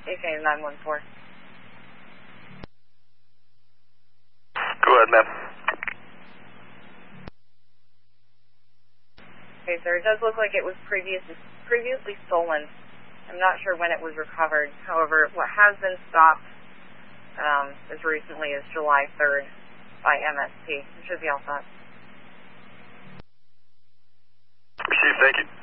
AK 914. Go ahead, ma'am. Okay, sir, it does look like it was previously stolen. I'm not sure when it was recovered. However, what has been stopped as recently as July 3rd by MSP. It should be all set. Received, thank you.